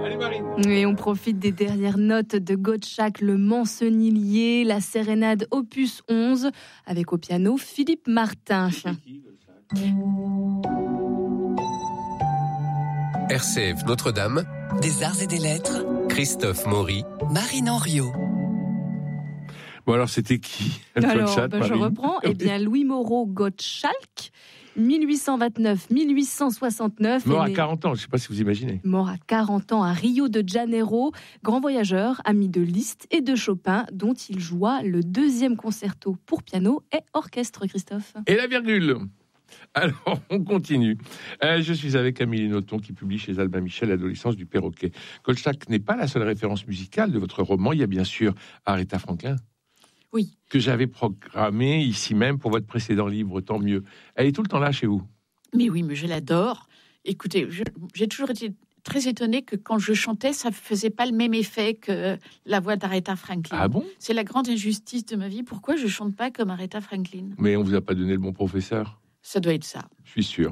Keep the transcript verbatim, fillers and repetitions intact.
Allez, Marine. Et on profite des dernières notes de Gottschalk, le Mancenillier, la sérénade opus onze, avec au piano Philippe Martin. R C F Notre-Dame, des arts et des lettres, Christophe Maury, Marine Henriot. Bon, alors, c'était qui? Alors, Gottschalk, ben, je reprends. Eh bien, Louis Moreau Gottschalk, mille huit cent vingt-neuf à mille huit cent soixante-neuf. Mort à quarante ans, je ne sais pas si vous imaginez. Mort à quarante ans à Rio de Janeiro, grand voyageur, ami de Liszt et de Chopin, dont il joua le deuxième concerto pour piano et orchestre, Christophe. Et la virgule. Alors, on continue. Euh, je suis avec Amélie Nothomb qui publie chez Albin Michel L'adolescence du perroquet. Gottschalk n'est pas la seule référence musicale de votre roman. Il y a bien sûr Aretha Franklin. Oui. Que j'avais programmé ici même pour votre précédent livre, tant mieux. Elle est tout le temps là chez vous. Mais oui, mais je l'adore. Écoutez, je, j'ai toujours été très étonnée que quand je chantais, ça ne faisait pas le même effet que la voix d'Aretha Franklin. Ah bon? C'est la grande injustice de ma vie. Pourquoi je ne chante pas comme Aretha Franklin? Mais on ne vous a pas donné le bon professeur. Ça doit être ça. Je suis sûr.